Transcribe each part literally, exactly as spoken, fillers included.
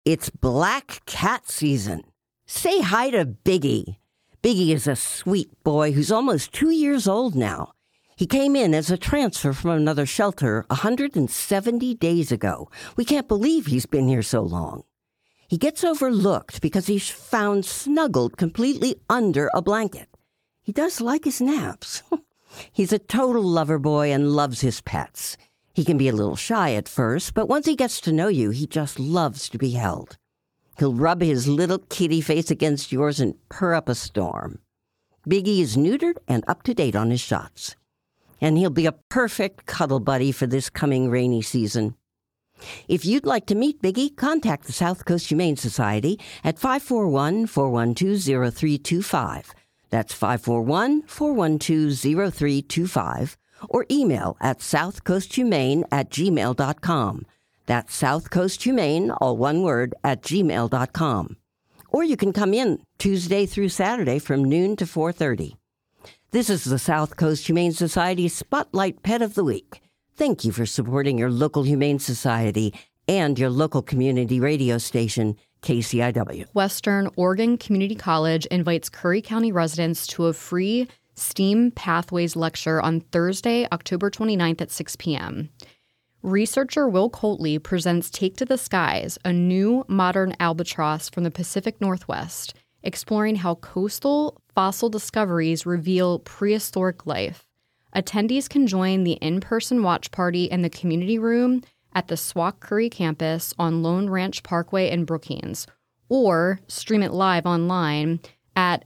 It's black cat season. Say hi to Biggie. Biggie is a sweet boy who's almost two years old now. He came in as a transfer from another shelter one hundred seventy days ago. We can't believe he's been here so long. He gets overlooked because he's found snuggled completely under a blanket. He does like his naps. He's a total lover boy and loves his pets. He can be a little shy at first, but once he gets to know you, he just loves to be held. He'll rub his little kitty face against yours and purr up a storm. Biggie is neutered and up to date on his shots. And he'll be a perfect cuddle buddy for this coming rainy season. If you'd like to meet Biggie, contact the South Coast Humane Society at five four one, four one two, zero three two five. That's five four one, four one two, zero three two five. Or email at southcoasthumane at gmail dot com. That's southcoasthumane, all one word, at gmail dot com. Or you can come in Tuesday through Saturday from noon to four thirty. This is the South Coast Humane Society Spotlight Pet of the Week. Thank you for supporting your local Humane Society and your local community radio station, K C I W. Western Oregon Community College invites Curry County residents to a free STEAM Pathways lecture on Thursday, October twenty-ninth at six p.m. Researcher Will Coltley presents Take to the Skies, a new modern albatross from the Pacific Northwest, exploring how coastal fossil discoveries reveal prehistoric life. Attendees can join the in-person watch party in the community room at the Swauk Curry campus on Lone Ranch Parkway in Brookings, or stream it live online at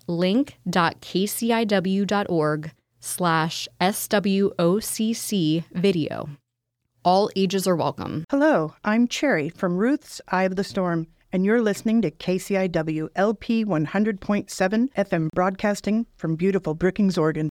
link.kciw.org slash SWOCC video. All ages are welcome. Hello, I'm Cherry from Ruth's Eye of the Storm, and you're listening to K C I W L P one hundred point seven F M broadcasting from beautiful Brookings, Oregon.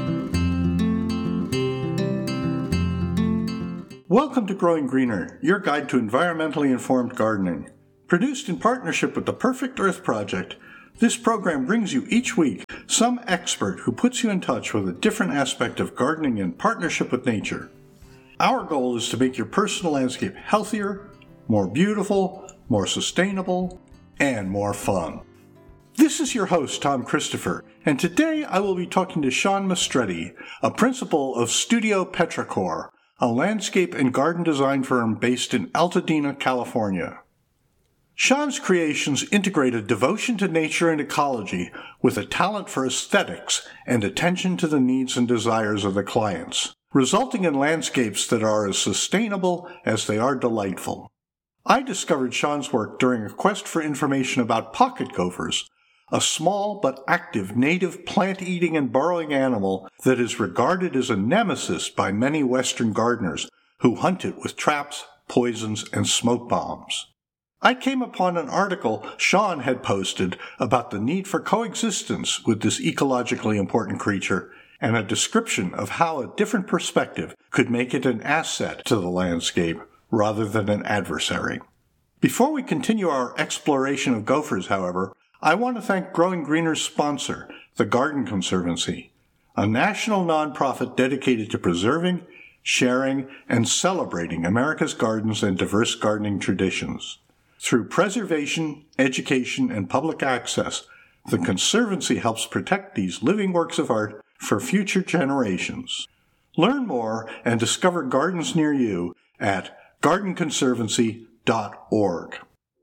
Welcome to Growing Greener, your guide to environmentally informed gardening. Produced in partnership with the Perfect Earth Project, this program brings you each week some expert who puts you in touch with a different aspect of gardening in partnership with nature. Our goal is to make your personal landscape healthier, more beautiful, more sustainable, and more fun. This is your host, Tom Christopher, and today I will be talking to Sean Mastretti, a principal of Studio Petrichor, a landscape and garden design firm based in Altadena, California. Sean's creations integrate a devotion to nature and ecology with a talent for aesthetics and attention to the needs and desires of the clients, resulting in landscapes that are as sustainable as they are delightful. I discovered Sean's work during a quest for information about pocket gophers, a small but active native plant-eating and burrowing animal that is regarded as a nemesis by many Western gardeners who hunt it with traps, poisons, and smoke bombs. I came upon an article Sean had posted about the need for coexistence with this ecologically important creature and a description of how a different perspective could make it an asset to the landscape rather than an adversary. Before we continue our exploration of gophers, however, I want to thank Growing Greener's sponsor, the Garden Conservancy, a national nonprofit dedicated to preserving, sharing, and celebrating America's gardens and diverse gardening traditions. Through preservation, education, and public access, the Conservancy helps protect these living works of art for future generations. Learn more and discover gardens near you at garden conservancy dot org.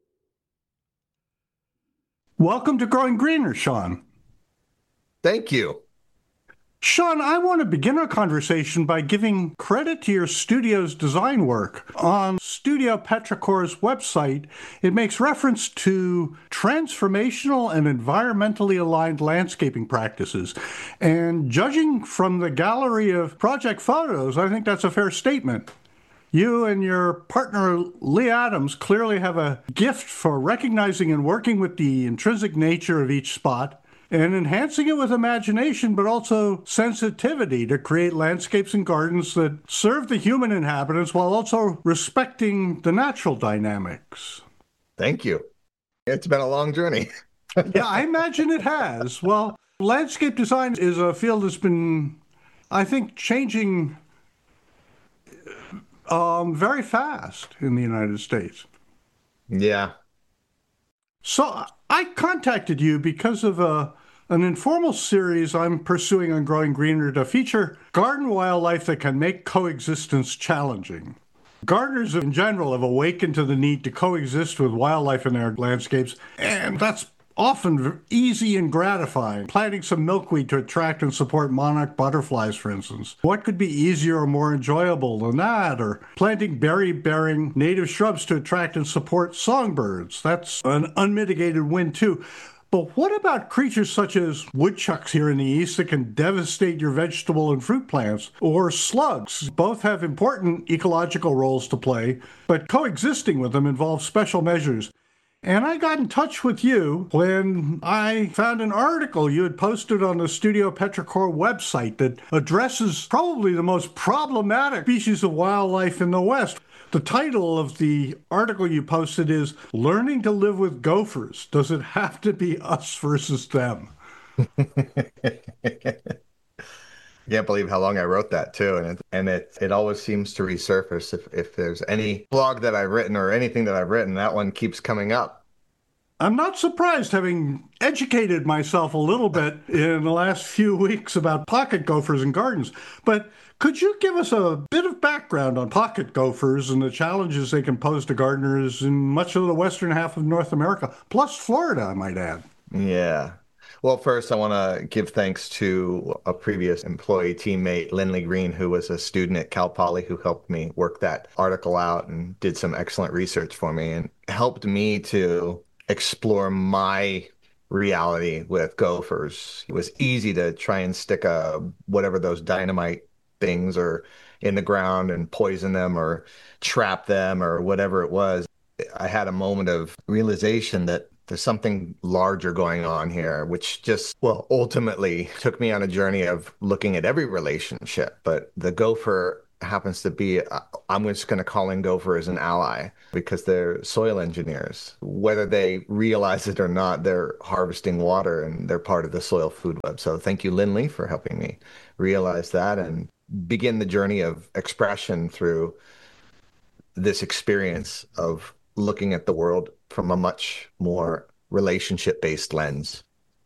Welcome to Growing Greener, Sean. Thank you. Sean, I want to begin our conversation by giving credit to your studio's design work. On Studio Petrichor's website, it makes reference to transformational and environmentally aligned landscaping practices. And judging from the gallery of project photos, I think that's a fair statement. You and your partner, Lee Adams, clearly have a gift for recognizing and working with the intrinsic nature of each spot and enhancing it with imagination, but also sensitivity to create landscapes and gardens that serve the human inhabitants while also respecting the natural dynamics. Thank you. It's been a long journey. Yeah, I imagine it has. Well, landscape design is a field that's been, I think, changing um, very fast in the United States. Yeah. So I contacted you because of a, an informal series I'm pursuing on Growing Greener to feature garden wildlife that can make coexistence challenging. Gardeners in general have awakened to the need to coexist with wildlife in their landscapes, and that's often easy and gratifying. Planting some milkweed to attract and support monarch butterflies, for instance. What could be easier or more enjoyable than that? Or planting berry-bearing native shrubs to attract and support songbirds. That's an unmitigated win, too. But what about creatures such as woodchucks here in the east that can devastate your vegetable and fruit plants? Or slugs? Both have important ecological roles to play, but coexisting with them involves special measures. And I got in touch with you when I found an article you had posted on the Studio Petrichor website that addresses probably the most problematic species of wildlife in the West. The title of the article you posted is Learning to Live with Gophers. Does it have to be us versus them? I can't believe how long I wrote that too, and it, and it it always seems to resurface if if there's any blog that I've written or anything that I've written, that one keeps coming up. I'm not surprised, having educated myself a little bit in the last few weeks about pocket gophers and gardens. But could you give us a bit of background on pocket gophers and the challenges they can pose to gardeners in much of the western half of North America, plus Florida, I might add? Yeah. Well, first, I want to give thanks to a previous employee teammate, Lindley Green, who was a student at Cal Poly, who helped me work that article out and did some excellent research for me and helped me to explore my reality with gophers. It was easy to try and stick a whatever those dynamite things or in the ground and poison them or trap them or whatever it was. I had a moment of realization that there's something larger going on here, which just, well, ultimately took me on a journey of looking at every relationship. But the gopher happens to be, I'm just going to call in gopher as an ally because they're soil engineers. Whether they realize it or not, they're harvesting water and they're part of the soil food web. So thank you, Lindley, for helping me realize that and begin the journey of expression through this experience of looking at the world from a much more relationship-based lens.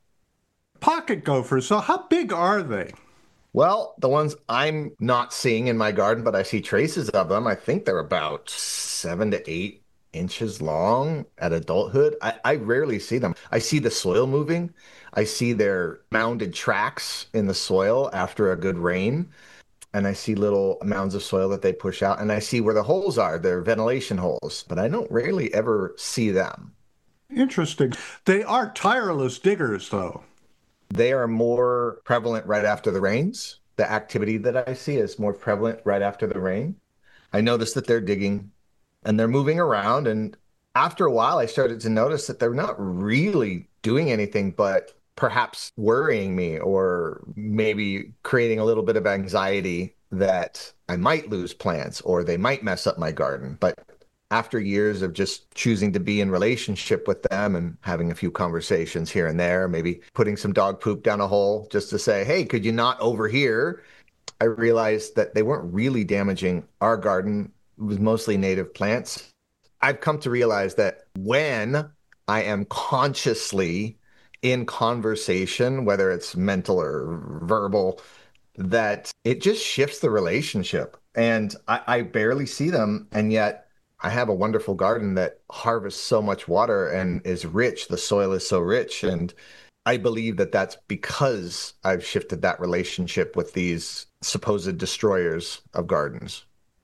Pocket gophers, so how big are they? Well, the ones I'm not seeing in my garden, but I see traces of them, I think they're about seven to eight inches long at adulthood. I, I rarely see them. I see the soil moving. I see their mounded tracks in the soil after a good rain. And I see little mounds of soil that they push out, and I see where the holes are, their ventilation holes, but I don't rarely ever see them. Interesting. They are tireless diggers, though. They are more prevalent right after the rains. The activity that I see is more prevalent right after the rain. I notice that they're digging and they're moving around, and after a while, I started to notice that they're not really doing anything but perhaps worrying me or maybe creating a little bit of anxiety that I might lose plants or they might mess up my garden. But after years of just choosing to be in relationship with them and having a few conversations here and there, maybe putting some dog poop down a hole just to say, hey, could you not over here? I realized that they weren't really damaging our garden. It was mostly native plants. I've come to realize that when I am consciously in conversation, whether it's mental or verbal, that it just shifts the relationship. And I, I barely see them. And yet I have a wonderful garden that harvests so much water and is rich. The soil is so rich. And I believe that that's because I've shifted that relationship with these supposed destroyers of gardens.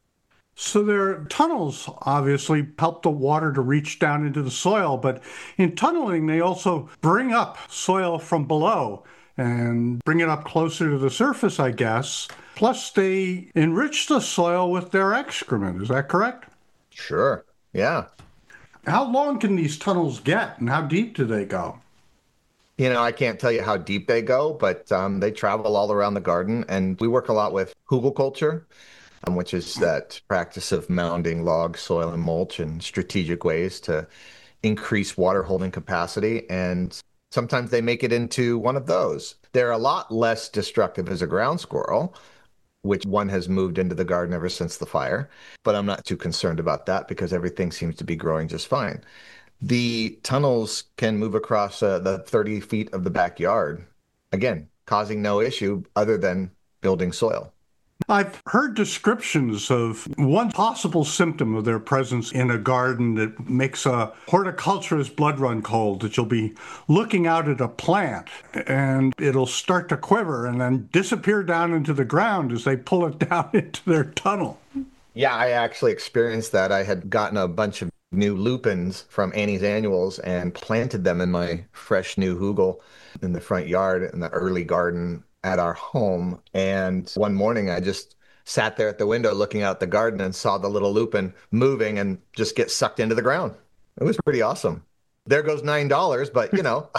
So their tunnels obviously help the water to reach down into the soil, but in tunneling, they also bring up soil from below and bring it up closer to the surface, I guess. Plus, they enrich the soil with their excrement. Is that correct? Sure. Yeah. How long can these tunnels get, and how deep do they go? You know, I can't tell you how deep they go, but um, they travel all around the garden, and we work a lot with hugelkultur, Um, which is that practice of mounding log, soil, and mulch in strategic ways to increase water holding capacity. And sometimes they make it into one of those. They're a lot less destructive as a ground squirrel, which one has moved into the garden ever since the fire. But I'm not too concerned about that because everything seems to be growing just fine. the tunnels can move across uh, the thirty feet of the backyard, again, causing no issue other than building soil. I've heard descriptions of one possible symptom of their presence in a garden that makes a horticulturist blood run cold, that you'll be looking out at a plant and it'll start to quiver and then disappear down into the ground as they pull it down into their tunnel. Yeah, I actually experienced that. I had gotten a bunch of new lupins from Annie's Annuals and planted them in my fresh new hugel in the front yard in the early garden at our home. And one morning I just sat there at the window looking out the garden and saw the little lupin moving and just get sucked into the ground. It was pretty awesome. There goes nine dollars, but you know.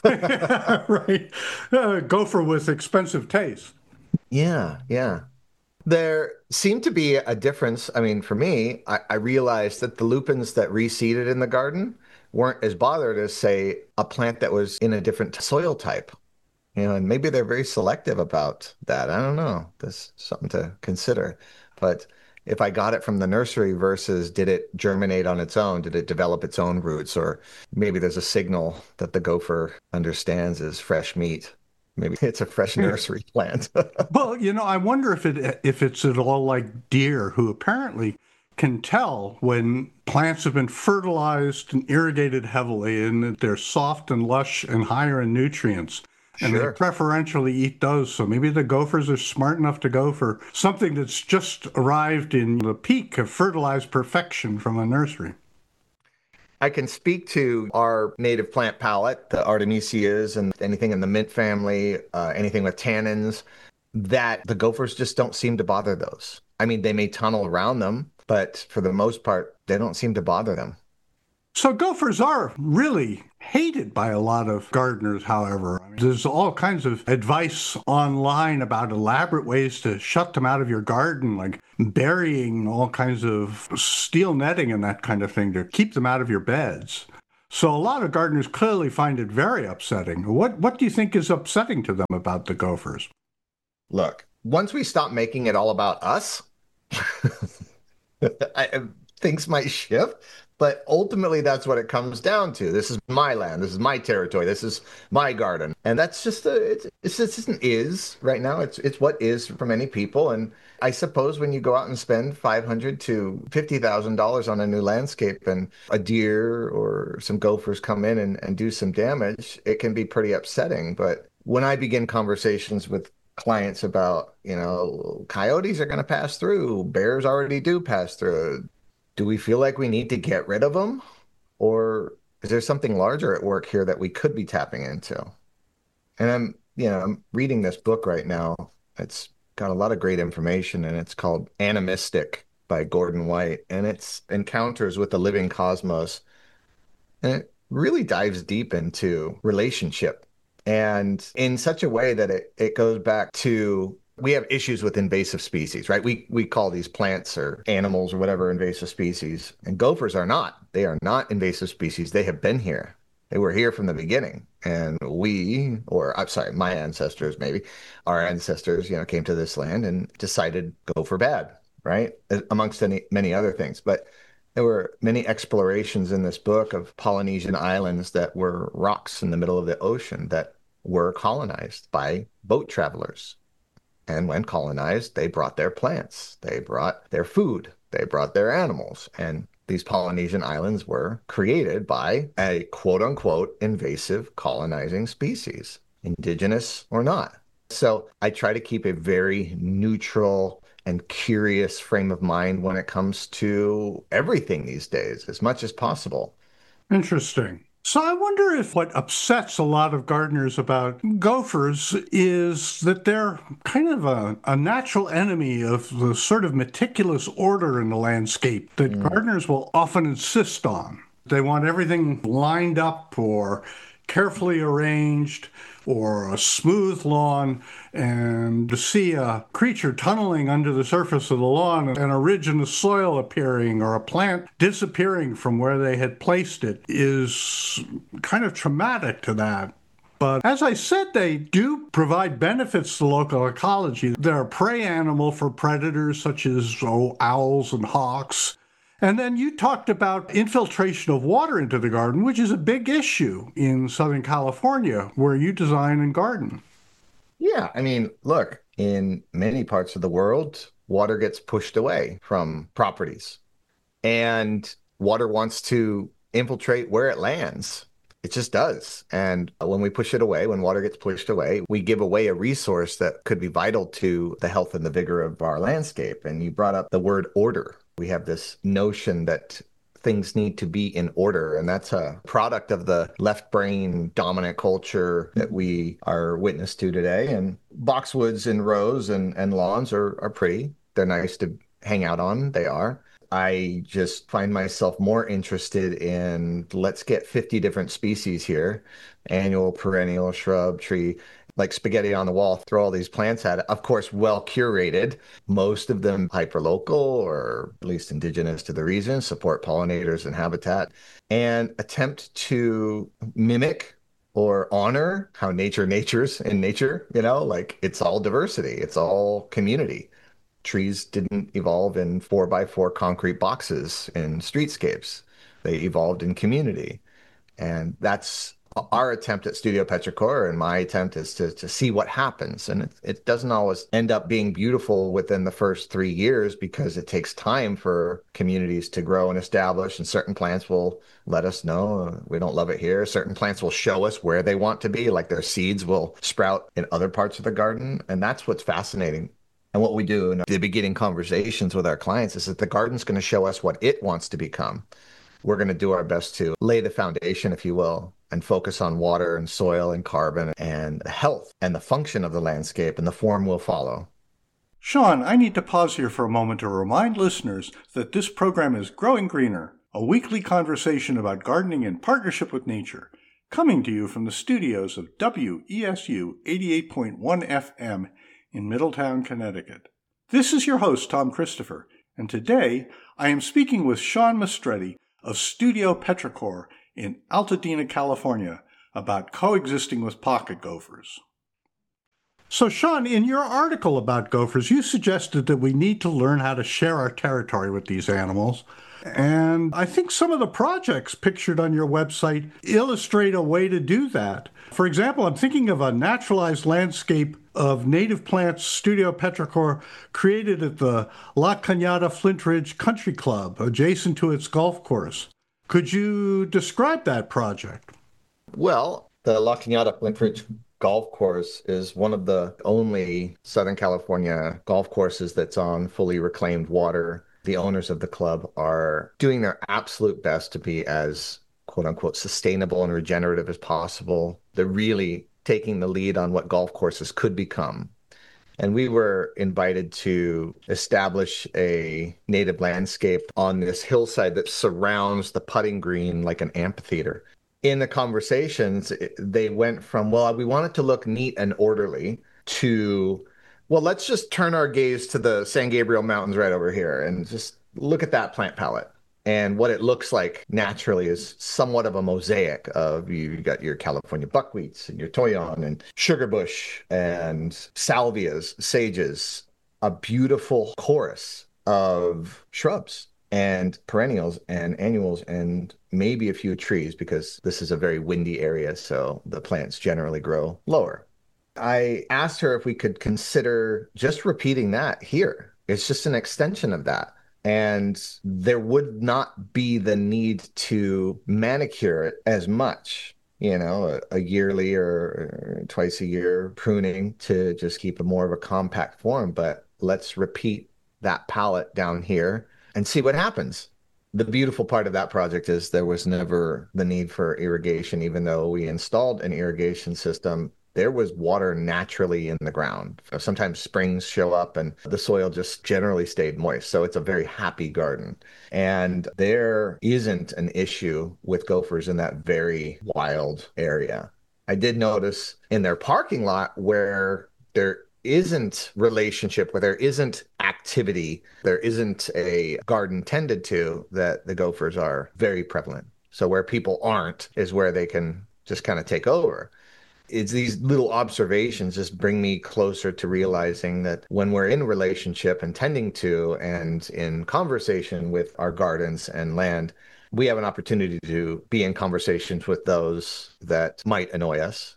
Right. Uh, gopher with expensive taste. Yeah, yeah. There seemed to be a difference. I mean, for me, I, I realized that the lupins that reseeded in the garden weren't as bothered as, say, a plant that was in a different soil type. You know, and maybe they're very selective about that. I don't know. That's something to consider. But if I got it from the nursery versus did it germinate on its own? Did it develop its own roots? Or maybe there's a signal that the gopher understands as fresh meat. Maybe it's a fresh nursery plant. Well, you know, I wonder if it if it's at all like deer, who apparently can tell when plants have been fertilized and irrigated heavily and that they're soft and lush and higher in nutrients. And sure. They preferentially eat those. So maybe the gophers are smart enough to go for something that's just arrived in the peak of fertilized perfection from a nursery. I can speak to our native plant palette, the Artemisias and anything in the mint family, uh, anything with tannins, that the gophers just don't seem to bother those. I mean, they may tunnel around them, but for the most part, they don't seem to bother them. So gophers are really hated by a lot of gardeners, however. I mean, there's all kinds of advice online about elaborate ways to shut them out of your garden, like burying all kinds of steel netting and that kind of thing to keep them out of your beds. So a lot of gardeners clearly find it very upsetting. What, what do you think is upsetting to them about the gophers? Look, once we stop making it all about us, I, things might shift. But ultimately, that's what it comes down to. This is my land. This is my territory. This is my garden. And that's just a, it's, it's just an is right now. It's it's what is for many people. And I suppose when you go out and spend five hundred thousand to fifty thousand dollars on a new landscape and a deer or some gophers come in and, and do some damage, it can be pretty upsetting. But when I begin conversations with clients about, you know, coyotes are going to pass through, bears already do pass through, do we feel like we need to get rid of them? Or is there something larger at work here that we could be tapping into? And I'm, you know, I'm reading this book right now. It's got a lot of great information, and it's called Animistic by Gordon White. And it's encounters with the living cosmos. And it really dives deep into relationship, and in such a way that it, it goes back to, we have issues with invasive species, right? We we call these plants or animals or whatever invasive species, and gophers are not. They are not invasive species. They have been here. They were here from the beginning, and we, or I'm sorry, my ancestors maybe, our ancestors, you know, came to this land and decided gopher bad, right? Amongst any, many other things. But there were many explorations in this book of Polynesian islands that were rocks in the middle of the ocean that were colonized by boat travelers. And when colonized, they brought their plants, they brought their food, they brought their animals. And these Polynesian islands were created by a quote unquote invasive colonizing species, indigenous or not. So I try to keep a very neutral and curious frame of mind when it comes to everything these days, as much as possible. Interesting. So I wonder if what upsets a lot of gardeners about gophers is that they're kind of a, a natural enemy of the sort of meticulous order in the landscape that mm. gardeners will often insist on. They want everything lined up or carefully arranged or a smooth lawn, and to see a creature tunneling under the surface of the lawn and a ridge in the soil appearing or a plant disappearing from where they had placed it is kind of traumatic to that. But as I said, they do provide benefits to local ecology. They're a prey animal for predators such as oh, owls and hawks. And then you talked about infiltration of water into the garden, which is a big issue in Southern California, where you design and garden. Yeah, I mean, look, in many parts of the world, water gets pushed away from properties, and water wants to infiltrate where it lands. It just does. And when we push it away, when water gets pushed away, we give away a resource that could be vital to the health and the vigor of our landscape. And you brought up the word order. We have this notion that things need to be in order. And that's a product of the left brain dominant culture that we are witness to today. And boxwoods and rows and, and lawns are, are pretty. They're nice to hang out on. They are. I just find myself more interested in let's get fifty different species here, annual, perennial, shrub, tree, like spaghetti on the wall, throw all these plants at it. Of course, well curated, most of them hyperlocal or at least indigenous to the region, support pollinators and habitat, and attempt to mimic or honor how nature natures in nature, you know, like it's all diversity, it's all community. Trees didn't evolve in four by four concrete boxes in streetscapes. They evolved in community. And that's our attempt at Studio Petrichor, and my attempt is to, to see what happens. And it, it doesn't always end up being beautiful within the first three years because it takes time for communities to grow and establish. And certain plants will let us know we don't love it here. Certain plants will show us where they want to be, like their seeds will sprout in other parts of the garden. And that's what's fascinating. And what we do in the beginning conversations with our clients is that the garden's going to show us what it wants to become. We're going to do our best to lay the foundation, if you will, and focus on water and soil and carbon and health and the function of the landscape, and the form will follow. Sean, I need to pause here for a moment to remind listeners that this program is Growing Greener, a weekly conversation about gardening in partnership with nature, coming to you from the studios of W E S U eighty-eight point one F M in Middletown, Connecticut. This is your host, Tom Christopher, and today I am speaking with Sean Mastretti of Studio Petrichor in Altadena, California, about coexisting with pocket gophers. So, Sean, in your article about gophers, you suggested that we need to learn how to share our territory with these animals. And I think some of the projects pictured on your website illustrate a way to do that. For example, I'm thinking of a naturalized landscape of native plants Studio Petrichor created at the La Cañada Flint Ridge Country Club, adjacent to its golf course. Could you describe that project? Well, the La Cañada Flint Ridge Golf Course is one of the only Southern California golf courses that's on fully reclaimed water. The owners of the club are doing their absolute best to be as quote unquote sustainable and regenerative as possible. They're really taking the lead on what golf courses could become. And we were invited to establish a native landscape on this hillside that surrounds the putting green like an amphitheater. In the conversations, they went from, well, we want it to look neat and orderly to, well, let's just turn our gaze to the San Gabriel Mountains right over here and just look at that plant palette. And what it looks like naturally is somewhat of a mosaic of you got your California buckwheats and your toyon and sugarbush and salvias, sages, a beautiful chorus of shrubs and perennials and annuals and maybe a few trees because this is a very windy area, so the plants generally grow lower. I asked her if we could consider just repeating that here. It's just an extension of that. And there would not be the need to manicure it as much, you know, a, a yearly or twice a year pruning to just keep a more of a compact form. But let's repeat that palette down here and see what happens. The beautiful part of that project is there was never the need for irrigation, even though we installed an irrigation system. There was water naturally in the ground. Sometimes springs show up and the soil just generally stayed moist. So it's a very happy garden. And there isn't an issue with gophers in that very wild area. I did notice in their parking lot where there isn't relationship, where there isn't activity, there isn't a garden tended to, that the gophers are very prevalent. So where people aren't is where they can just kind of take over. It's these little observations just bring me closer to realizing that when we're in relationship and tending to and in conversation with our gardens and land, we have an opportunity to be in conversations with those that might annoy us,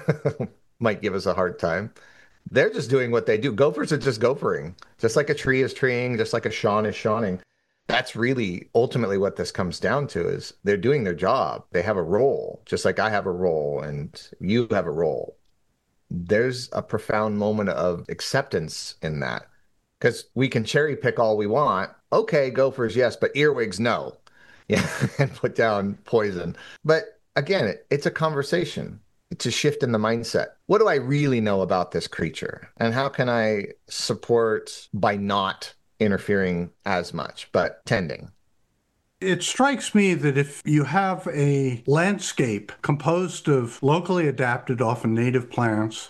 might give us a hard time. They're just doing what they do. Gophers are just gophering, just like a tree is treeing, just like a Sean is Shawning. That's really ultimately what this comes down to, is they're doing their job. They have a role, just like I have a role and you have a role. There's a profound moment of acceptance in that, because we can cherry pick all we want. Okay, gophers, yes, but earwigs, no. Yeah, and put down poison. But again, it, it's a conversation. It's a shift in the mindset. What do I really know about this creature? And how can I support by not interfering as much, but tending? It strikes me that if you have a landscape composed of locally adapted, often native plants,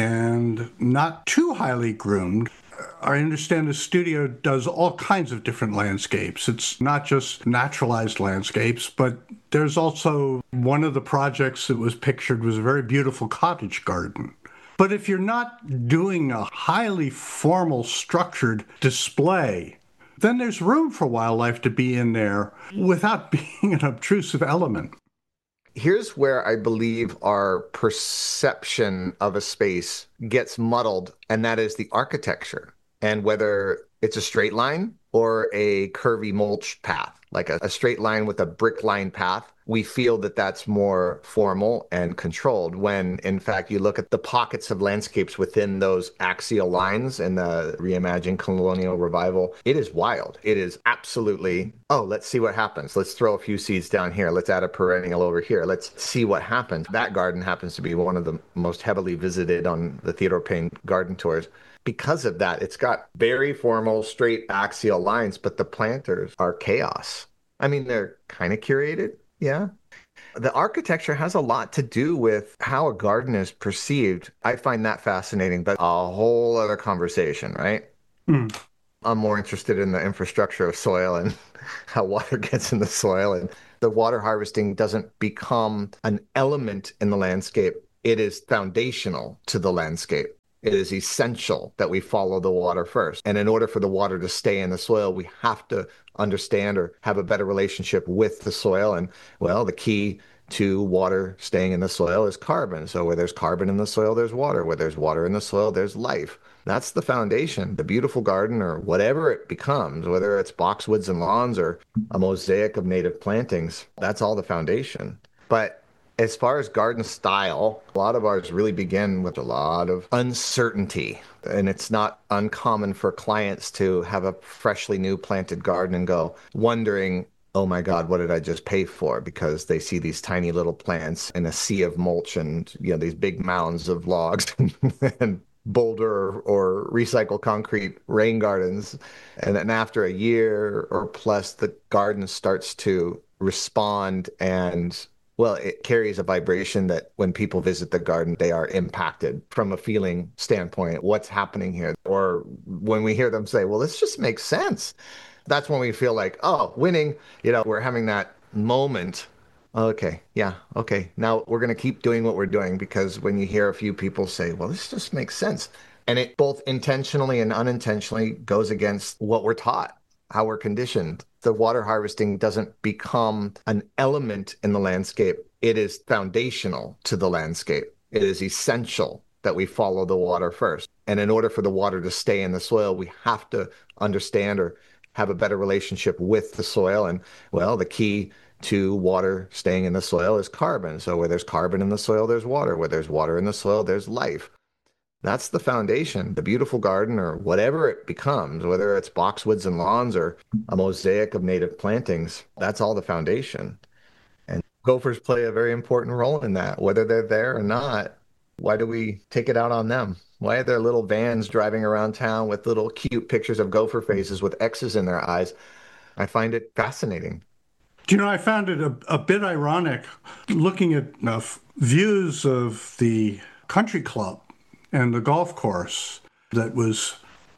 and not too highly groomed, I understand the studio does all kinds of different landscapes. It's not just naturalized landscapes, but there's also one of the projects that was pictured was a very beautiful cottage garden. But if you're not doing a highly formal, structured display, then there's room for wildlife to be in there without being an obtrusive element. Here's where I believe our perception of a space gets muddled, and that is the architecture, and whether it's a straight line or a curvy mulch path, like a, a straight line with a brick line path. We feel that that's more formal and controlled, when in fact you look at the pockets of landscapes within those axial lines in the reimagined colonial revival. It is wild. It is absolutely, oh, let's see what happens. Let's throw a few seeds down here. Let's add a perennial over here. Let's see what happens. That garden happens to be one of the most heavily visited on the Theodore Payne garden tours. Because of that, it's got very formal, straight axial lines, but the planters are chaos. I mean, they're kind of curated. Yeah. The architecture has a lot to do with how a garden is perceived. I find that fascinating, but a whole other conversation, right? Mm. I'm more interested in the infrastructure of soil and how water gets in the soil. And the water harvesting doesn't become an element in the landscape. It is foundational to the landscape. It is essential that we follow the water first. And in order for the water to stay in the soil, we have to understand or have a better relationship with the soil. And, well, the key to water staying in the soil is carbon. So where there's carbon in the soil, there's water. Where there's water in the soil, there's life. That's the foundation. The beautiful garden, or whatever it becomes, whether it's boxwoods and lawns or a mosaic of native plantings, that's all the foundation. But as far as garden style, a lot of ours really begin with a lot of uncertainty. And it's not uncommon for clients to have a freshly new planted garden and go wondering, oh my God, what did I just pay for? Because they see these tiny little plants in a sea of mulch and, you know, these big mounds of logs and boulder or recycled concrete rain gardens. And then after a year or plus, the garden starts to respond, and well, it carries a vibration that when people visit the garden, they are impacted from a feeling standpoint. What's happening here? Or when we hear them say, well, this just makes sense. That's when we feel like, oh, winning. You know, we're having that moment. Okay, yeah, okay. Now we're going to keep doing what we're doing, because when you hear a few people say, well, this just makes sense. And it both intentionally and unintentionally goes against what we're taught, how we're conditioned. The water harvesting doesn't become an element in the landscape. It is foundational to the landscape. It is essential that we follow the water first. And in order for the water to stay in the soil, we have to understand or have a better relationship with the soil. And, well, the key to water staying in the soil is carbon. So where there's carbon in the soil, there's water. Where there's water in the soil, there's life. That's the foundation. The beautiful garden, or whatever it becomes, whether it's boxwoods and lawns or a mosaic of native plantings, that's all the foundation. And gophers play a very important role in that, whether they're there or not. Why do we take it out on them? Why are there little vans driving around town with little cute pictures of gopher faces with X's in their eyes? I find it fascinating. Do you know, I found it a, a bit ironic looking at uh, views of the country club and the golf course that was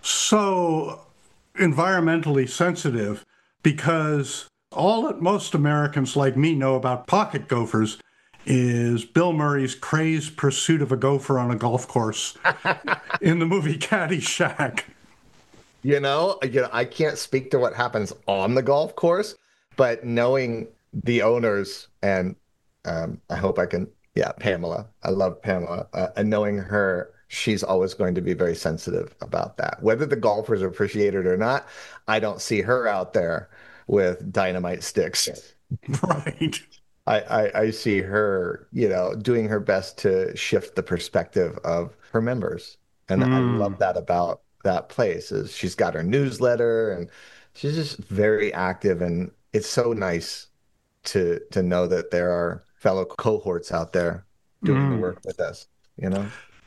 so environmentally sensitive, because all that most Americans like me know about pocket gophers is Bill Murray's crazed pursuit of a gopher on a golf course in the movie Caddyshack. You know, you know, I can't speak to what happens on the golf course, but knowing the owners and um, I hope I can, yeah, Pamela. I love Pamela. Uh, and knowing her, she's always going to be very sensitive about that. Whether the golfers appreciate it or not, I don't see her out there with dynamite sticks. Right. I, I, I see her, you know, doing her best to shift the perspective of her members. And mm. I love that about that place is she's got her newsletter and she's just very active. And it's so nice to to know that there are fellow cohorts out there doing mm. the work with us, you know?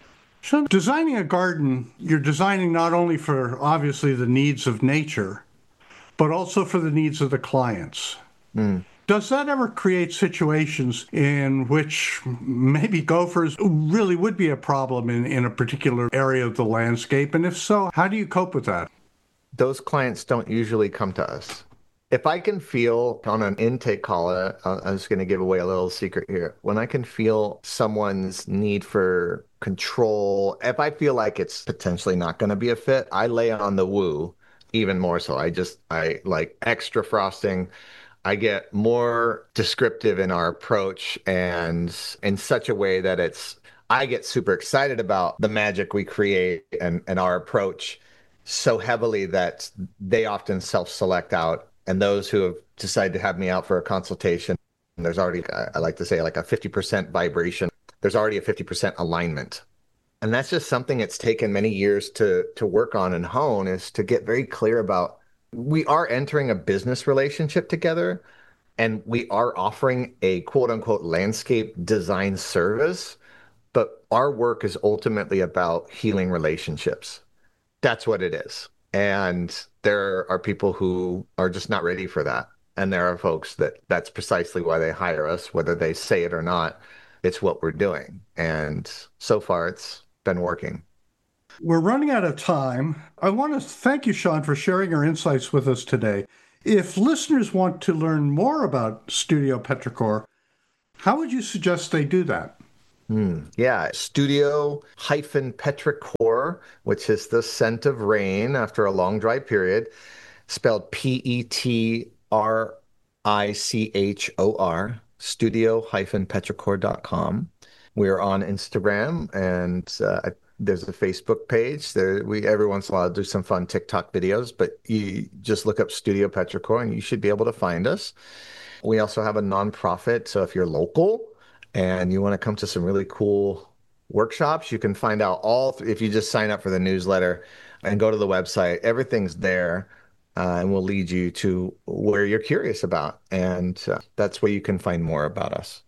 So designing a garden, you're designing not only for obviously the needs of nature, but also for the needs of the clients. Mm. Does that ever create situations in which maybe gophers really would be a problem in, in a particular area of the landscape? And if so, how do you cope with that? Those clients don't usually come to us. If I can feel on an intake call, uh, I'm just going to give away a little secret here. When I can feel someone's need for control, if I feel like it's potentially not going to be a fit, I lay on the woo even more so. I just, I like extra frosting. I get more descriptive in our approach and in such a way that it's, I get super excited about the magic we create and, and our approach so heavily that they often self-select out. And those who have decided to have me out for a consultation, there's already, I like to say, like a fifty percent vibration. There's already a fifty percent alignment. And that's just something it's taken many years to to work on and hone, is to get very clear about, we are entering a business relationship together and we are offering a quote unquote landscape design service, but our work is ultimately about healing relationships. That's what it is. And there are people who are just not ready for that. And there are folks that that's precisely why they hire us, whether they say it or not. It's what we're doing. And so far, it's been working. We're running out of time. I want to thank you, Sean, for sharing your insights with us today. If listeners want to learn more about Studio Petrichor, how would you suggest they do that? Mm, yeah, Studio hyphen Petrichor, which is the scent of rain after a long dry period, spelled P E T R I C H O R, studio hyphen petrichor dot com. We're on Instagram, and uh, there's a Facebook page. There, we every once in a while do some fun TikTok videos, but you just look up Studio Petrichor, and you should be able to find us. We also have a nonprofit, so if you're local and you want to come to some really cool workshops, you can find out all, th- if you just sign up for the newsletter and go to the website, everything's there, uh, and we'll lead you to where you're curious about. And uh, that's where you can find more about us.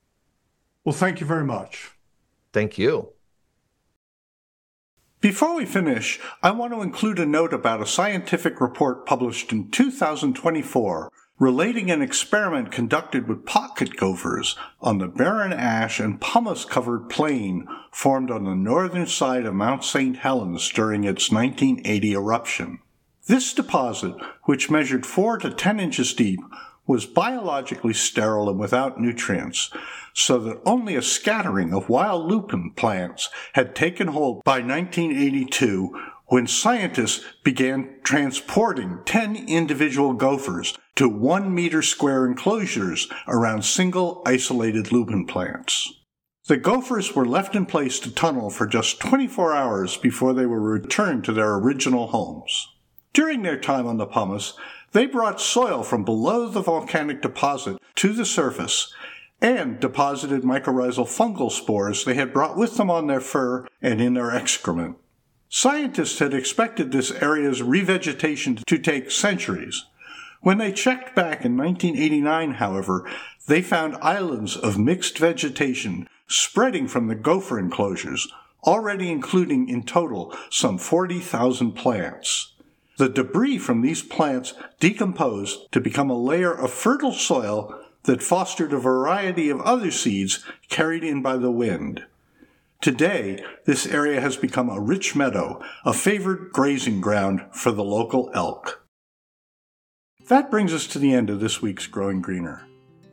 Well, thank you very much. Thank you. Before we finish, I want to include a note about a scientific report published in two thousand twenty-four relating an experiment conducted with pocket gophers on the barren ash and pumice-covered plain formed on the northern side of Mount Saint Helens during its nineteen eighty eruption. This deposit, which measured four to ten inches deep, was biologically sterile and without nutrients, so that only a scattering of wild lupin plants had taken hold by nineteen eighty-two, when scientists began transporting ten individual gophers to one meter square enclosures around single isolated lupin plants. The gophers were left in place to tunnel for just twenty-four hours before they were returned to their original homes. During their time on the pumice, they brought soil from below the volcanic deposit to the surface and deposited mycorrhizal fungal spores they had brought with them on their fur and in their excrement. Scientists had expected this area's revegetation to take centuries. When they checked back in nineteen eighty-nine, however, they found islands of mixed vegetation spreading from the gopher enclosures, already including in total some forty thousand plants. The debris from these plants decomposed to become a layer of fertile soil that fostered a variety of other seeds carried in by the wind. Today, this area has become a rich meadow, a favored grazing ground for the local elk. That brings us to the end of this week's Growing Greener.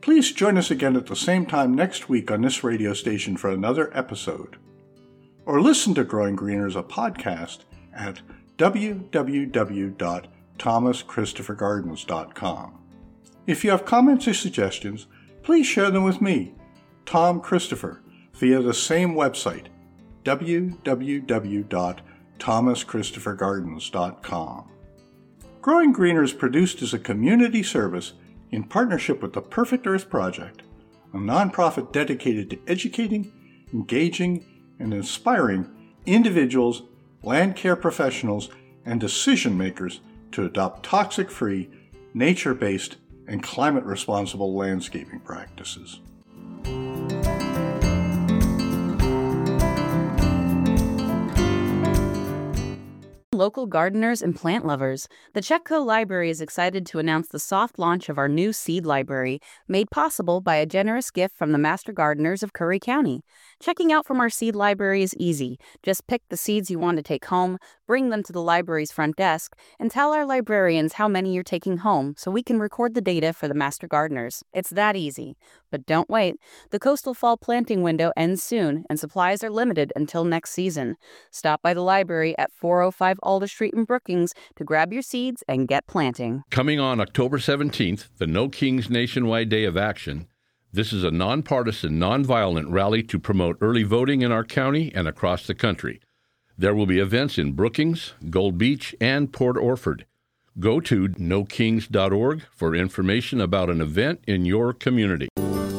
Please join us again at the same time next week on this radio station for another episode. Or listen to Growing Greener as a podcast at w w w dot thomas christopher gardens dot com. If you have comments or suggestions, please share them with me, Tom Christopher, via the same website, w w w dot thomas christopher gardens dot com. Growing Greener is produced as a community service in partnership with the Perfect Earth Project, a nonprofit dedicated to educating, engaging, and inspiring individuals, land care professionals, and decision makers to adopt toxic-free, nature-based, and climate-responsible landscaping practices. Local gardeners and plant lovers, the Chetco Library is excited to announce the soft launch of our new seed library, made possible by a generous gift from the Master Gardeners of Curry County. Checking out from our seed library is easy. Just pick the seeds you want to take home, bring them to the library's front desk, and tell our librarians how many you're taking home so we can record the data for the Master Gardeners. It's that easy. But don't wait. The coastal fall planting window ends soon, and supplies are limited until next season. Stop by the library at four oh five Alder Street in Brookings to grab your seeds and get planting. Coming on October seventeenth, the No Kings Nationwide Day of Action. This is a nonpartisan, nonviolent rally to promote early voting in our county and across the country. There will be events in Brookings, Gold Beach, and Port Orford. Go to no kings dot org for information about an event in your community.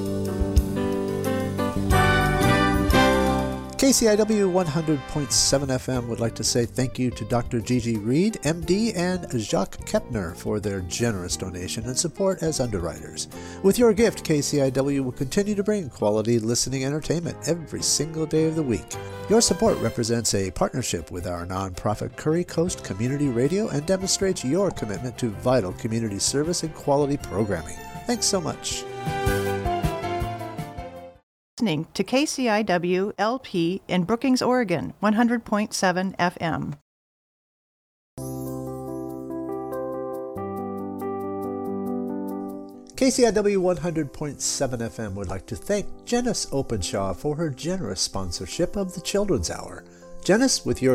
K C I W one hundred point seven F M would like to say thank you to Doctor Gigi Reed, M D, and Jacques Kepner for their generous donation and support as underwriters. With your gift, K C I W will continue to bring quality listening entertainment every single day of the week. Your support represents a partnership with our nonprofit Curry Coast Community Radio and demonstrates your commitment to vital community service and quality programming. Thanks so much. Listening to K C I W L P in Brookings, Oregon, one hundred point seven F M. K C I W one hundred point seven F M would like to thank Janice Openshaw for her generous sponsorship of the Children's Hour. Janice, with your